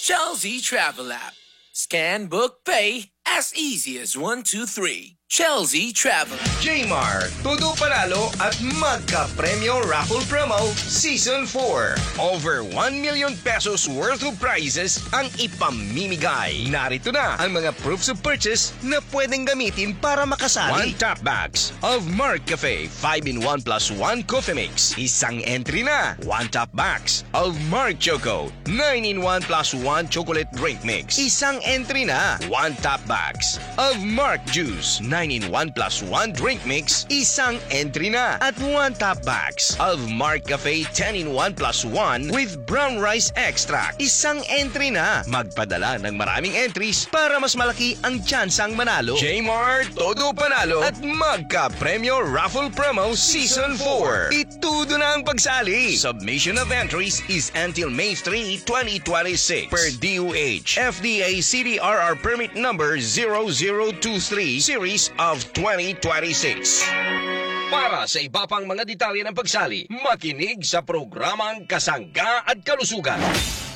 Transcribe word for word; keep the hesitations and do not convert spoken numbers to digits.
Chelsea Travel App. Scan, book, pay as easy as one, two, three. Chelsea Travel. J-Mart, Todo Panalo at Magka-Premyo Raffle Promo Season four. Over one million pesos worth of prizes ang ipamimigay. Narito na ang mga proofs of purchase na pwedeng gamitin para makasali. One top bags of Mark Cafe five in one plus one coffee mix. Isang entry na. One top bags of Mark Choco nine in one plus one chocolate drink mix. Isang entry na. One top bags of Mark Juice nine in one plus one drink mix, isang entry na. At one top bags of Mark Cafe ten in one plus one with brown rice extract, isang entry na. Magpadala ng maraming entries para mas malaki ang tsansang manalo. J-Mart, Todo Panalo at Magka-Premyo Raffle Promo Season four. Itudo na ang pagsali. Submission of entries is until May third, twenty twenty-six per D O H F D A C D R R permit number zero zero two three series of twenty twenty-six. Para sa iba pang mga detalye ng pagsali, makinig sa programang Kasangga at Kalusugan.